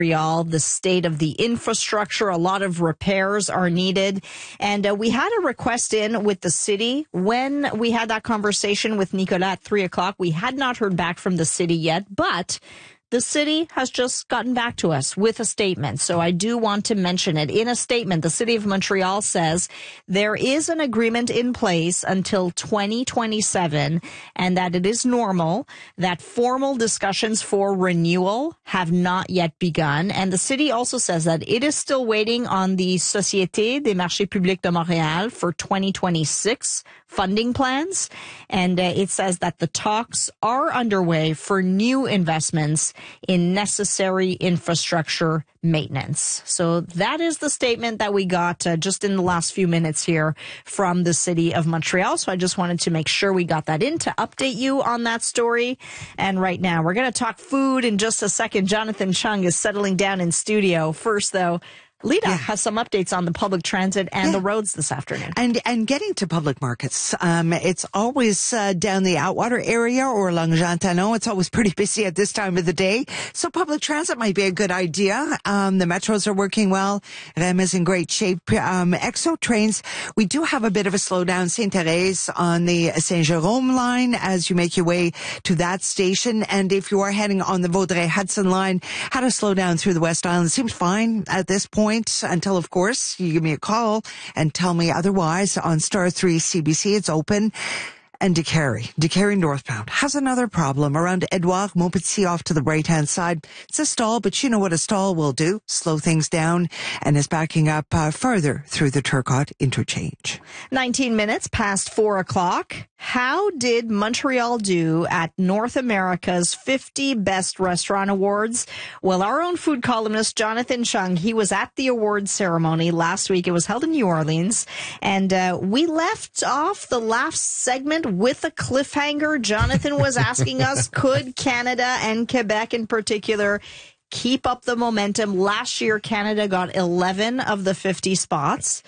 Montreal, the state of the infrastructure. A lot of repairs are needed. And we had a request in with the city. When we had that conversation with Nicolas at 3 o'clock, we had not heard back from the city yet, but the city has just gotten back to us with a statement. So I do want to mention it. In a statement, the city of Montreal says there is an agreement in place until 2027 and that it is normal that formal discussions for renewal have not yet begun. And the city also says that it is still waiting on the Société des Marchés Publics de Montréal for 2026 funding plans. And it says that the talks are underway for new investments in necessary infrastructure maintenance. So that is the statement that we got just in the last few minutes here from the city of Montreal. So I just wanted to make sure we got that in to update you on that story. And right now we're going to talk food in just a second. Jonathan Chung is settling down in studio. First, though, Lita has some updates on the public transit and the roads this afternoon. And getting to public markets. It's always down the Outwater area or along Jean Talon. It's always pretty busy at this time of the day. So public transit might be a good idea. The metros are working well. REM is in great shape. EXO trains, we do have a bit of a slowdown. Sainte-Thérèse on the Saint-Jérôme line as you make your way to that station. And if you are heading on the Vaudreuil-Hudson line, had a slowdown through the West Island. It seems fine at this point. Until, of course, you give me a call and tell me otherwise on Star 3 CBC. It's open. And DeCarry northbound has another problem around Edouard Montpetit off to the right-hand side. It's a stall, but you know what a stall will do. Slow things down and is backing up further through the Turcotte interchange. 19 minutes past 4 o'clock. How did Montreal do at North America's 50 Best Restaurant Awards? Well, our own food columnist, Jonathan Chung, he was at the awards ceremony last week. It was held in New Orleans. And we left off the last segment with a cliffhanger. Jonathan was asking us, could Canada and Quebec in particular keep up the momentum? Last year, Canada got 11 of the 50 spots.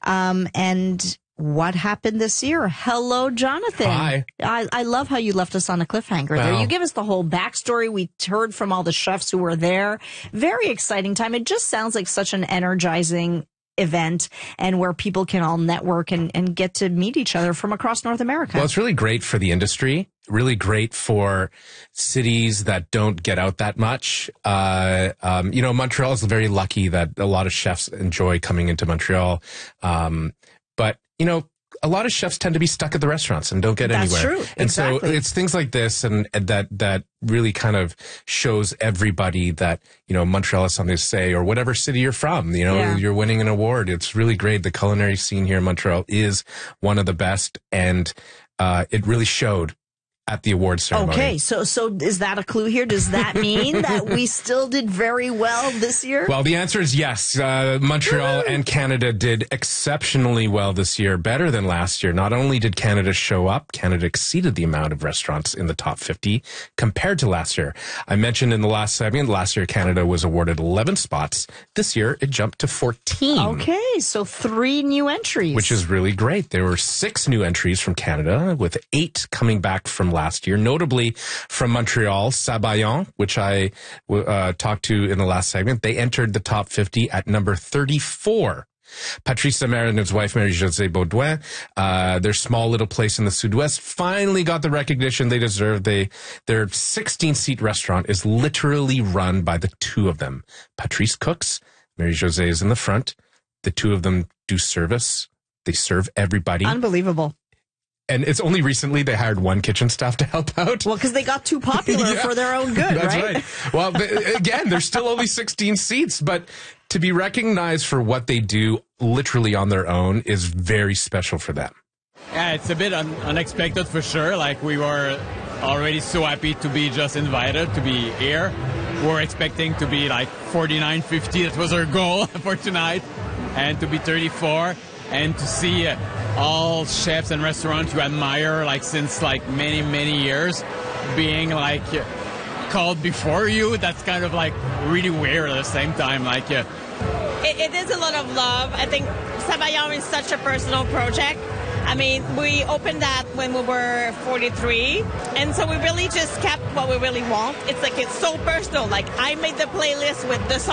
And what happened this year? Hello, Jonathan. Hi. I love how you left us on a cliffhanger there. You give us the whole backstory. We heard from all the chefs who were there. Very exciting time. It just sounds like such an energizing event and where people can all network and get to meet each other from across North America. Well, it's really great for the industry, really great for cities that don't get out that much. Montreal is very lucky that a lot of chefs enjoy coming into Montreal. But a lot of chefs tend to be stuck at the restaurants and don't get anywhere. That's true. And exactly. so it's things like this and that really kind of shows everybody that, Montreal has something to say, or whatever city you're from, you're winning an award. It's really great. The culinary scene here in Montreal is one of the best, and it really showed at the awards ceremony. Okay, so is that a clue here? Does that mean that we still did very well this year? Well, the answer is yes. Montreal and Canada did exceptionally well this year, better than last year. Not only did Canada show up, Canada exceeded the amount of restaurants in the top 50 compared to last year. I mentioned in the last segment, last year Canada was awarded 11 spots. This year it jumped to 14. Okay, so 3 new entries. Which is really great. There were 6 new entries from Canada, with 8 coming back from last year, notably from Montreal, Sabayon, which I talked to in the last segment. They entered the top 50 at number 34. Patrice Lemaire and his wife, Marie-Josée Baudouin, their small little place in the Sud-Ouest, finally got the recognition they deserve. Their 16-seat restaurant is literally run by the 2 of them. Patrice cooks, Marie-Josée is in the front. The 2 of them do service. They serve everybody. Unbelievable. And it's only recently they hired 1 kitchen staff to help out. Well, because they got too popular for their own good, That's right? Well, again, there's still only 16 seats, but to be recognized for what they do literally on their own is very special for them. Yeah, it's a bit unexpected for sure. Like, we were already so happy to be just invited to be here. We were expecting to be like 49, 50. That was our goal for tonight. And to be 34 and to see all chefs and restaurants you admire since many, many years being called before you. That's kind of really weird at the same time. It is a lot of love. I think Sabayon is such a personal project. I mean, we opened that when we were 43, and so we really just kept what we really want. It's like, it's so personal. Like, I made the playlist with the song